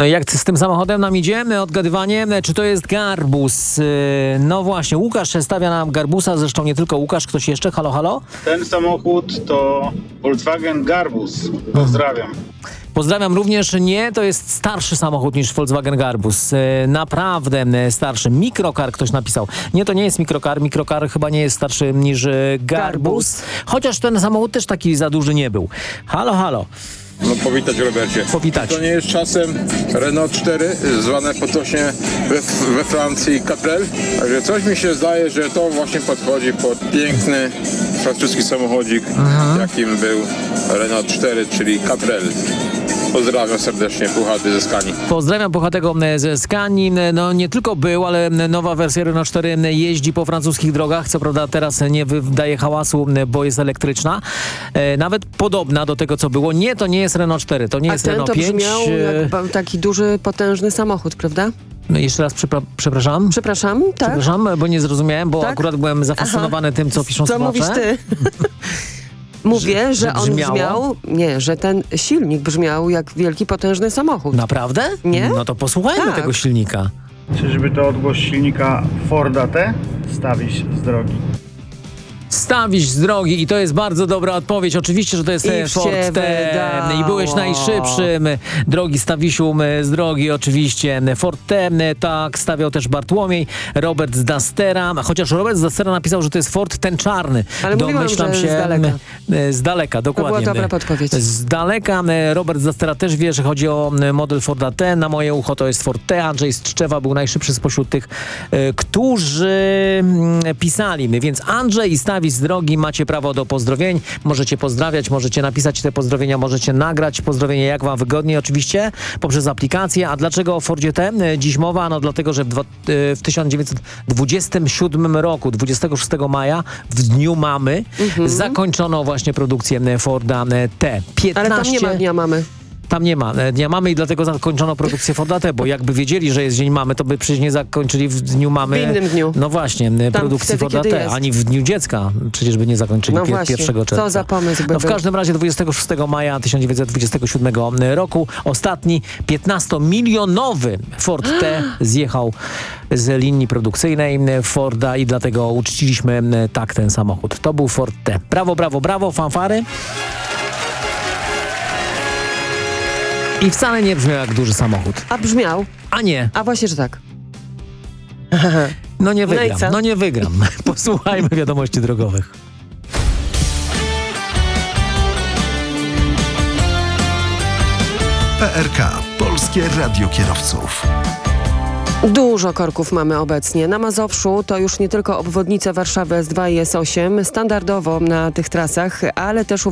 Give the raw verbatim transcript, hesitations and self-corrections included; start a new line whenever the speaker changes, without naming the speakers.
No i jak z tym samochodem nam idzie? Odgadywanie, czy to jest garbus? No właśnie, Łukasz stawia nam garbusa, zresztą nie tylko Łukasz, ktoś jeszcze? Halo, halo?
Ten samochód to Volkswagen Garbus. Pozdrawiam.
Pozdrawiam również. Nie, to jest starszy samochód niż Volkswagen Garbus. Naprawdę starszy. Mikrocar ktoś napisał. Nie, to nie jest mikrocar. Mikrocar chyba nie jest starszy niż Garbus. Garbus. Chociaż ten samochód też taki za duży nie był. Halo, halo.
No powitać, Robercie.
Powitać.
To nie jest czasem Renault cztery, zwane potocznie we, we Francji Caprel? Także coś mi się zdaje, że to właśnie podchodzi pod piękny francuski samochodzik, Aha. jakim był Renault cztery, czyli Caprel. Pozdrawiam serdecznie, Puchaty ze Skanii.
Pozdrawiam Puchatego ze Skanii. No nie tylko był, ale nowa wersja Renault cztery jeździ po francuskich drogach. Co prawda teraz nie wydaje hałasu, bo jest elektryczna. E, nawet podobna do tego, co było. Nie, to nie jest Renault cztery, to nie
A
jest
ten
Renault
to
pięć.
brzmiał jak taki duży, potężny samochód, prawda?
No jeszcze raz przepra- przepraszam.
Przepraszam, tak?
Przepraszam, bo nie zrozumiałem, bo
tak?
akurat byłem zafascynowany Aha. tym, co piszą
co
słuchacze.
Co mówisz ty? Mówię, że,
że, że
on brzmiał, nie, że ten silnik brzmiał jak wielki, potężny samochód.
Naprawdę?
Nie?
No to posłuchajmy
tak.
tego silnika.
Czyżby to odgłos silnika Forda T? Stawić z drogi.
Stawić z drogi i to jest bardzo dobra odpowiedź. Oczywiście, że to jest
I
Ford T i byłeś najszybszym. Drogi Stawisiu z drogi oczywiście. Ford T, tak stawiał też Bartłomiej. Robert z Dustera, chociaż Robert z Dustera napisał, że to jest Ford ten czarny.
Ale
Domyślam
mówiłam,
się
z daleka.
Z daleka, dokładnie.
To była dobra podpowiedź.
Z daleka. Robert z Dustera też wie, że chodzi o model Forda T. Na moje ucho to jest Ford T. Andrzej z Tczewa był najszybszy spośród tych, którzy pisali. Więc Andrzej i Stawi z drogi, macie prawo do pozdrowień, możecie pozdrawiać, możecie napisać te pozdrowienia, możecie nagrać pozdrowienia jak wam wygodniej oczywiście, poprzez aplikację. A dlaczego o Fordzie T dziś mowa? No dlatego, że w, dwa, w tysiąc dziewięćset dwudziestym siódmym roku, dwudziestego szóstego maja, w Dniu Mamy, mhm. zakończono właśnie produkcję Forda T. piętnaście
Ale tam nie ma Dnia Mamy.
Tam nie ma Dnia Mamy i dlatego zakończono produkcję Forda T, bo jakby wiedzieli, że jest Dzień Mamy, to by przecież nie zakończyli w Dniu Mamy.
W innym dniu.
No właśnie, tam produkcji wtedy, Forda T, jest. Ani w Dniu Dziecka przecież by nie zakończyli
no
pier- pierwszego czerwca.
Co za pomysł by
No w
był.
każdym razie dwudziestego szóstego maja tysiąc dziewięćset dwudziestego siódmego roku ostatni piętnastomilionowy Ford T zjechał z linii produkcyjnej Forda i dlatego uczciliśmy tak ten samochód. To był Ford T. Brawo, brawo, brawo, fanfary. I wcale nie brzmiał jak duży samochód.
A brzmiał?
A nie.
A właśnie, że tak.
No nie wygram,
no,
no nie wygram. Posłuchajmy wiadomości drogowych.
P R K. Polskie Radio Kierowców.
Dużo korków mamy obecnie. Na Mazowszu to już nie tylko obwodnice Warszawy S dwa i S osiem, standardowo na tych trasach, ale też